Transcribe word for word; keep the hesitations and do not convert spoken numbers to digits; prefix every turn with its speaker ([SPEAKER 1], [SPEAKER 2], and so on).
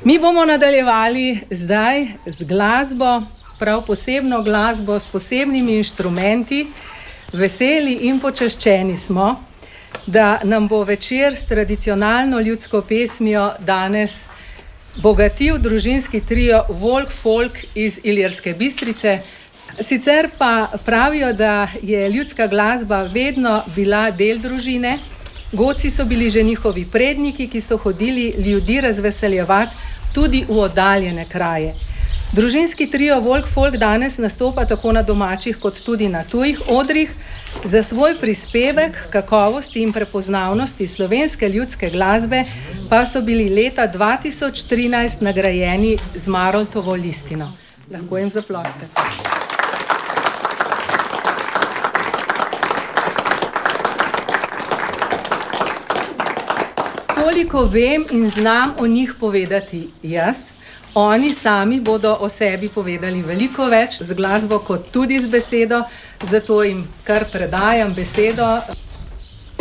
[SPEAKER 1] Mi bomo nadaljevali zdaj z glasbo, prav posebno glasbo s posebnimi inštrumenti. Veseli in počaščeni smo, da nam bo večer s tradicionalno ljudsko pesmijo danes bogatil družinski trio Volk Folk iz Ilirske Bistrice. Sicer pa pravijo, da je ljudska glasba vedno bila del družine. Godci so bili že njihovi predniki, ki so hodili ljudi razveseljevati tudi v oddaljene kraje. Družinski trio Volk Folk danes nastopa tako na domačih kot tudi na tujih odrih. Za svoj prispevek kakovosti in prepoznavnosti slovenske ljudske glasbe pa so bili leta dva tisoč trinajst nagrajeni z Maroltovo listino. Lahko jim zaploskate. Toliko vem in znam o njih povedati jaz. Oni sami bodo o sebi povedali veliko več z glasbo kot tudi z besedo, zato jim kar predajam besedo.